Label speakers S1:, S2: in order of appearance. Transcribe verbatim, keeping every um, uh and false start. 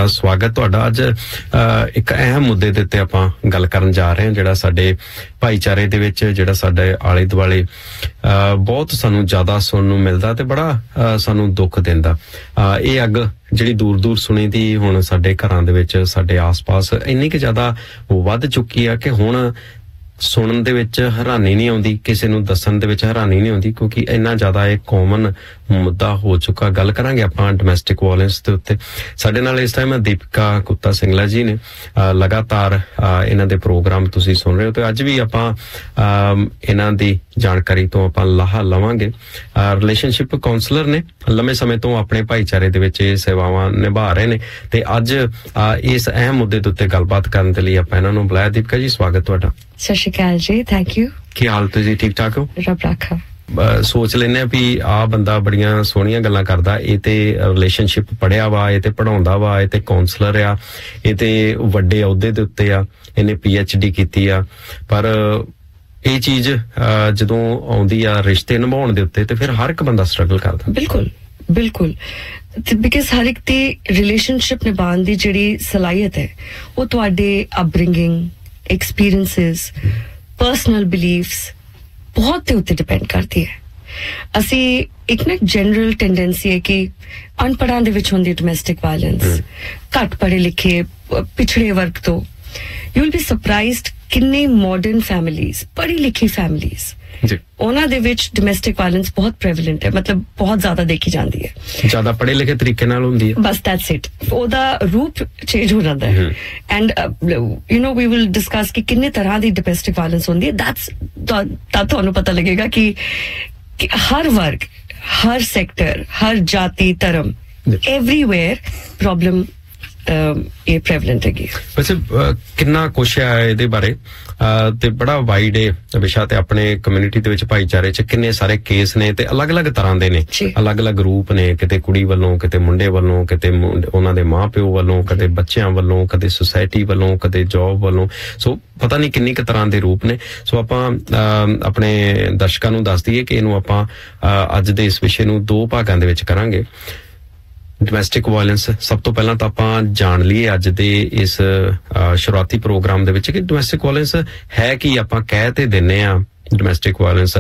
S1: ਸਵਾਗਤ ਤੁਹਾਡਾ। ਅੱਜ ਇੱਕ ਅਹਿਮ ਮੁੱਦੇ ਦੇ ਉੱਤੇ ਆਪਾਂ ਗੱਲ ਕਰਨ ਜਾ ਰਹੇ ਹਾਂ, ਜਿਹੜਾ ਸਾਡੇ ਭਾਈਚਾਰੇ ਦੇ ਵਿੱਚ, ਜਿਹੜਾ ਸਾਡੇ ਆਲੇ ਦੁਆਲੇ ਬਹੁਤ ਸਾਨੂੰ ਜ਼ਿਆਦਾ ਸੁਣਨ ਨੂੰ ਮਿਲਦਾ ਤੇ ਬੜਾ ਸਾਨੂੰ ਦੁੱਖ ਦਿੰਦਾ। ਇਹ ਅੱਗ ਜਿਹੜੀ ਦੂਰ ਦੂਰ ਸੁਣੀ ਦੀ ਹੁਣ ਸਾਡੇ ਘਰਾਂ ਦੇ ਵਿੱਚ, ਸਾਡੇ ਆਸ-ਪਾਸ ਇੰਨੀ ਕੁ ਜ਼ਿਆਦਾ ਵੱਧ ਚੁੱਕੀ ਆ ਕਿ ਹੁਣ ਸੁਣਨ ਦੇ ਵਿੱਚ ਹੈਰਾਨੀ ਨਹੀਂ ਆਉਂਦੀ, ਕਿਸੇ ਨੂੰ ਦੱਸਣ ਦੇ ਵਿੱਚ ਹੈਰਾਨੀ ਨਹੀਂ ਆਉਂਦੀ, ਕਿਉਂਕਿ ਇੰਨਾ ਜ਼ਿਆਦਾ ਇਹ ਕਾਮਨ ਮੁੱਦਾ ਹੋ ਚੁੱਕਾ। ਗੱਲ ਕਰਾਂਗੇ ਆਪਾਂ ਡੋਮੈਸਟਿਕ ਵਾਇਲੈਂਸ ਦੇ ਉੱਤੇ। ਸਾਡੇ ਨਾਲ ਇਸ ਟਾਈਮ ਦੀਪਿਕਾ ਗੁਪਤਾ ਸਿੰਗਲਾ ਜੀ ਨੇ। ਲਗਾਤਾਰ ਇਹਨਾਂ ਦੇ ਪ੍ਰੋਗਰਾਮ ਤੁਸੀਂ ਸੁਣ ਰਹੇ ਹੋ ਤੇ ਅੱਜ ਵੀ ਆਪਾਂ ਇਹਨਾਂ ਦੀ ਜਾਣਕਾਰੀ ਤੋਂ ਆਪਾਂ ਲਾਹਾ ਲਵਾਂਗੇ। ਰਿਲੇਸ਼ਨਸ਼ਿਪ ਕਾਉਂਸਲਰ ਨੇ, ਲੰਮੇ ਸਮੇਂ ਤੋਂ ਆਪਣੇ ਭਾਈਚਾਰੇ ਦੇ ਵਿੱਚ ਇਹ ਸੇਵਾਵਾਂ ਨਿਭਾ ਰਹੇ ਨੇ ਤੇ ਅੱਜ ਇਸ ਅਹਿਮ ਮੁੱਦੇ ਦੇ ਉੱਤੇ ਗੱਲਬਾਤ ਕਰਨ ਦੇ ਲਈ ਆਪਾਂ ਇਹਨਾਂ ਨੂੰ ਬੁਲਾਇਆ। ਦੀਪਿਕਾ ਜੀ, ਸਵਾਗਤ ਤੁਹਾਡਾ।
S2: ਸਤਿ ਸ਼੍ਰੀ ਅਕਾਲ ਜੀ, ਥੈਂਕ ਯੂ।
S1: ਕੀ ਹਾਲ ਤੁਸੀਂ? ਠੀਕ ਠਾਕ ਹੋ?
S2: ਰੱਬ ਰਾਖਾ।
S1: ਸੋਚ ਲੈਂਦੇ ਆ ਵੀ ਆਹ ਬੰਦਾ ਬੜੀਆਂ ਸੋਹਣੀਆਂ ਗੱਲਾਂ ਕਰਦਾ, ਇਹ ਤੇ ਰਿਲੇਸ਼ਨਸ਼ਿਪ ਪੜ੍ਹਿਆ ਵਾ, ਇਹ ਤੇ ਪੜ੍ਹਾਉਂਦਾ ਵਾ, ਇਹ ਤੇ ਕਾਉਂਸਲਰ ਆ, ਇਹ ਤੇ ਵੱਡੇ ਅਹੁਦੇ ਦੇ ਉੱਤੇ ਆ, ਇਹਨੇ ਪੀ ਐਚ ਡੀ ਕੀਤੀ ਆ, ਪਰ ਇਹ ਚੀਜ਼ ਜਦੋਂ ਆਉਂਦੀ ਆ ਰਿਸ਼ਤੇ ਨਿਭਾਉਣ ਦੇ ਉੱਤੇ ਤੇ ਫਿਰ ਹਰ ਇੱਕ ਬੰਦਾ ਸਟਰਗਲ ਕਰਦਾ।
S2: ਬਿਲਕੁਲ ਬਿਲਕੁਲ, ਬਿਕਾਜ਼ ਹਰ ਇੱਕ ਦੀ ਰਿਲੇਸ਼ਨਸ਼ਿਪ ਨਿਭਾਉਣ ਦੀ ਜਿਹੜੀ ਸਲਾਹੀਅਤ ਹੈ ਉਹ ਤੁਹਾਡੇ ਅਪਬ੍ਰਿੰਗਿੰਗ, ਐਕਸਪੀਰੀਐਂਸਿਸ, ਪਰਸਨਲ ਬਿਲੀਫਸ ਬਹੁਤ ਦੇ ਉੱਤੇ ਡਿਪੈਂਡ ਕਰਦੀ ਹੈ। ਅਸੀਂ ਇੱਕ ਨਾ ਜਨਰਲ ਟੈਂਡੈਂਸੀ ਹੈ ਕਿ ਅਨਪੜ੍ਹਾਂ ਦੇ ਵਿੱਚ ਹੁੰਦੀ ਡੋਮੈਸਟਿਕ ਵਾਇਲੈਂਸ, ਘੱਟ ਪੜ੍ਹੇ ਲਿਖੇ ਪਿਛੜੇ ਵਰਗ ਤੋਂ। ਯੂ ਵਿਲ ਬੀ ਸਰਪ੍ਰਾਈਜ਼ਡ ਕਿੰਨੇ ਮਾਡਰਨ ਫੈਮਿਲੀਜ਼, ਪੜ੍ਹੀ ਲਿਖੀ ਫੈਮਿਲੀਜ਼, ਉਹਨਾਂ ਦੇ ਵਿੱਚ ਡੋਮੈਸਟਿਕ ਵਾਇਲੈਂਸ ਬਹੁਤ ਪ੍ਰੈਵਲੈਂਟ ਹੈ, ਮਤਲਬ ਬਹੁਤ ਜ਼ਿਆਦਾ ਦੇਖੀ ਜਾਂਦੀ ਹੈ।
S1: ਜ਼ਿਆਦਾ ਪੜ੍ਹੇ ਲਿਖੇ ਤਰੀਕੇ ਨਾਲ ਹੁੰਦੀ ਹੈ, ਬਸ
S2: ਦੈਟਸ ਇਟ। ਉਹਦਾ ਰੂਪ ਚੇਂਜ ਹੋ ਜਾਂਦਾ ਹੈ। And you know we will discuss ਕਿ ਕਿੰਨੇ ਤਰ੍ਹਾਂ ਦੀ ਡੋਮੈਸਟਿਕ ਵਾਇਲੈਂਸ ਹੁੰਦੀ ਹੈ। ਦੈਟਸ ਤਾਂ ਤੁਹਾਨੂੰ ਪਤਾ ਲੱਗੇਗਾ ਕਿ ਹਰ ਵਰਗ, ਹਰ ਸੈਕਟਰ, ਹਰ ਜਾਤੀ, ਧਰਮ, ਐਵਰੀਵੇਅਰ ਪ੍ਰੋਬਲਮ ਇਹ ਪ੍ਰੈਵਲੈਂਟ ਹੈਗੀ।
S1: ਵੈਸੇ ਕਿੰਨਾ ਕੁਛ ਹੈ ਇਹਦੇ ਬਾਰੇ ਤੇ ਬੜਾ ਵਾਈਡ ਹੈ ਵਿਸ਼ਾ ਤੇ ਆਪਣੇ ਕਮਿਊਨਿਟੀ ਦੇ ਵਿੱਚ, ਭਾਈਚਾਰੇ ਚ ਕਿੰਨੇ ਸਾਰੇ ਕੇਸ ਨੇ ਤੇ ਅਲੱਗ-ਅਲੱਗ ਤਰ੍ਹਾਂ ਦੇ ਨੇ, ਅਲੱਗ-ਅਲੱਗ ਰੂਪ ਨੇ, ਕਿਤੇ ਕੁੜੀ ਵੱਲੋਂ, ਕਿਤੇ ਮੁੰਡੇ ਵੱਲੋਂ, ਕਿਤੇ ਉਹਨਾਂ ਦੇ ਮਾਂ ਪਿਓ ਵੱਲੋਂ, ਕਦੇ ਬੱਚਿਆਂ ਵੱਲੋਂ, ਕਦੇ ਸੁਸਾਇਟੀ ਵੱਲੋਂ, ਕਦੇ ਜੌਬ ਵੱਲੋਂ। ਸੋ ਪਤਾ ਨਹੀਂ ਕਿੰਨੀ ਕੁ ਤਰ੍ਹਾਂ ਦੇ ਰੂਪ ਨੇ। ਸੋ ਆਪਾਂ ਆਪਣੇ ਦਰਸ਼ਕਾਂ ਨੂੰ ਦੱਸ ਦਈਏ ਕਿ ਇਹਨੂੰ ਆਪਾਂ ਅੱਜ ਦੇ ਇਸ ਵਿਸ਼ੇ ਨੂੰ ਦੋ ਭਾਗਾਂ ਦੇ ਵਿੱਚ ਕਰਾਂਗੇ। ਡੋਮੈਸਟਿਕ ਵਾਇਲੈਂਸ, ਸਭ ਤੋਂ ਪਹਿਲਾਂ ਤਾਂ ਆਪਾਂ ਜਾਣ ਲਈਏ ਅੱਜ ਦੇ ਇਸ ਸ਼ੁਰੂਆਤੀ ਪ੍ਰੋਗਰਾਮ ਦੇ ਵਿੱਚ ਕਿ ਡੋਮੈਸਟਿਕ ਵਾਇਲੈਂਸ ਹੈ ਕੀ। ਆਪਾਂ ਕਹਿ ਤੇ ਦਿੰਨੇ ਆ ਡੋਮੈਸਟਿਕ ਵਾਇਲੈਂਸ